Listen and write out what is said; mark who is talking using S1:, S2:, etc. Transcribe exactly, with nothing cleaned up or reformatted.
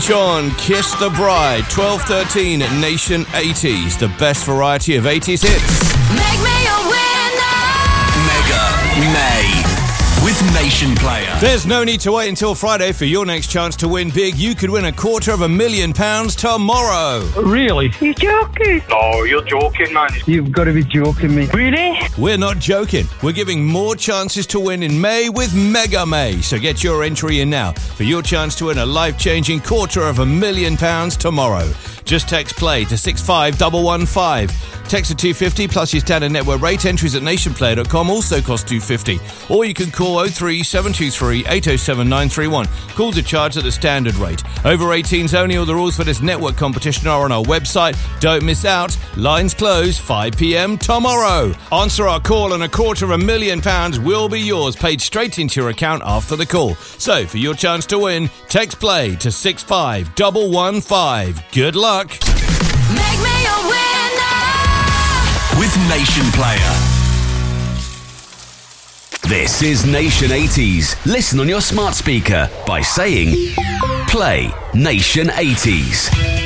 S1: Sean, Kiss the Bride, twelve thirteen at Nation eighties, the best variety of eighties hits.
S2: Make me a winner!
S3: Mega May with Nation Player.
S1: There's no need to wait until Friday for your next chance to win big. You could win a quarter of a million pounds tomorrow.
S4: Really?
S5: You're joking.
S4: No, you're joking, man.
S5: You've got to be joking me.
S4: Really?
S1: We're not joking. We're giving more chances to win in May with Mega May. So get your entry in now for your chance to win a life-changing quarter of a million pounds tomorrow. Just text play to six five one one five. Text to two fifty plus your standard network rate. Entries at nation player dot com also cost two fifty. Or you can call oh three seven two three eight oh seven nine three one. Calls are charged at the standard rate. Over eighteens only. All the rules for this network competition are on our website. Don't miss out. Lines close five p.m. tomorrow. Answer our call and a quarter of a million pounds will be yours, paid straight into your account after the call. So for your chance to win, text play to six five one one five. Good luck.
S2: Make me a winner!
S3: With Nation Player. This is Nation eighties. Listen on your smart speaker by saying, play Nation eighties.